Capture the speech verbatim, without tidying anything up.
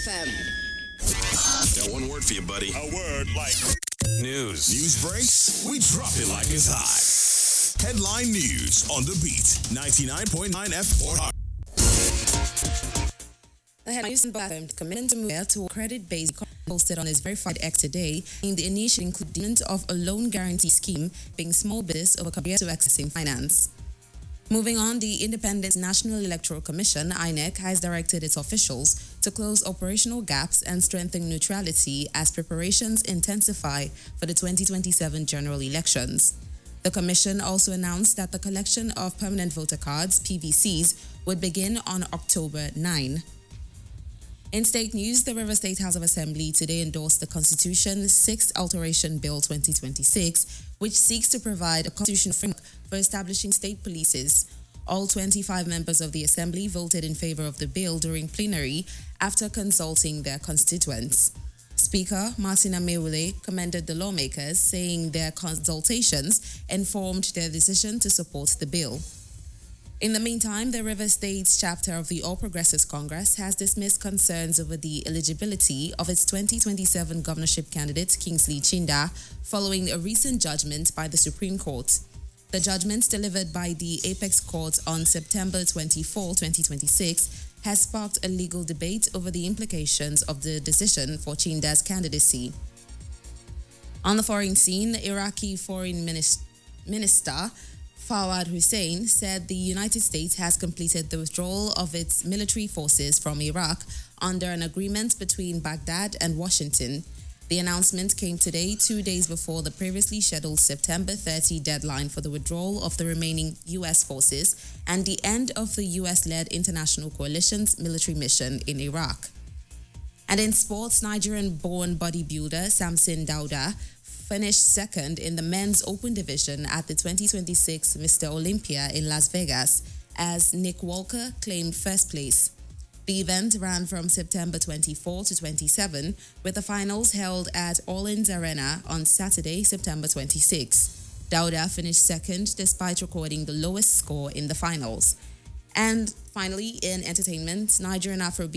M. Got one word for you, buddy. A word like News. news breaks. We drop it like it's hot. Headline news on the beat. ninety-nine point nine F M. The headlines confirmed commitment to move to a credit-based posted on his verified X today in the initial inclusion of a loan guarantee scheme being small business over compared to accessing finance. Moving on, the Independent National Electoral Commission, I N E C, has directed its officials to close operational gaps and strengthen neutrality as preparations intensify for the twenty twenty-seven general elections. The Commission also announced that the collection of permanent voter cards, P V Cs, would begin on October ninth. In state news, the River State House of Assembly today endorsed the Constitution's Sixth Alteration Bill twenty twenty-six, which seeks to provide a constitutional framework for establishing state polices. All twenty-five members of the Assembly voted in favor of the bill during plenary after consulting their constituents. Speaker Martin Amewule commended the lawmakers, saying their consultations informed their decision to support the bill. In the meantime, the River States chapter of the All Progressives Congress has dismissed concerns over the eligibility of its twenty twenty-seven governorship candidate, Kingsley Chinda, following a recent judgment by the Supreme Court. The judgment delivered by the Apex Court on September twenty-fourth, twenty twenty-six, has sparked a legal debate over the implications of the decision for Chinda's candidacy. On the foreign scene, Iraqi Foreign Minis- Minister Fawad Hussein said the United States has completed the withdrawal of its military forces from Iraq under an agreement between Baghdad and Washington. The announcement came today, two days before the previously scheduled September thirtieth deadline for the withdrawal of the remaining U S forces and the end of the U S-led international coalition's military mission in Iraq. And in sports, Nigerian-born bodybuilder Samson Dauda finished second in the men's open division at the twenty twenty-six Mister Olympia in Las Vegas, as Nick Walker claimed first place. The event ran from September twenty-fourth to twenty-seventh, with the finals held at Orleans Arena on Saturday, September twenty-sixth. Dauda finished second despite recording the lowest score in the finals. And finally, in entertainment, Nigerian Afrobeat